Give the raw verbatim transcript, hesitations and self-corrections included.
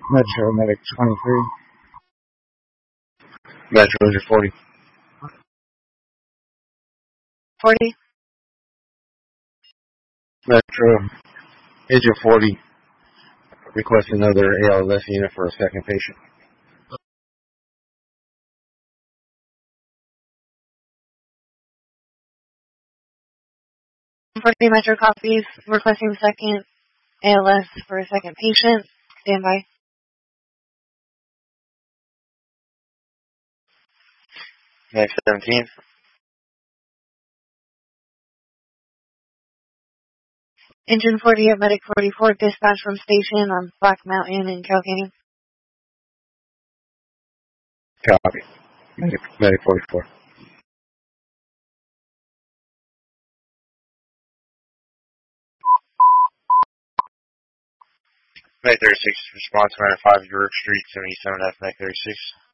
Metro Medic twenty-three. Metro is your forty. forty. Metro is your forty. Request another A L S unit for a second patient. forty Metro copies, requesting second A L S for a second patient. Stand by. Next seventeen. Engine forty of Medic forty-four, dispatch from station on Black Mountain in Kilkenny. Copy. Medic, Medic forty-four. Medic thirty-six, response nine oh five York Street, seventy-seven F, Medic thirty-six.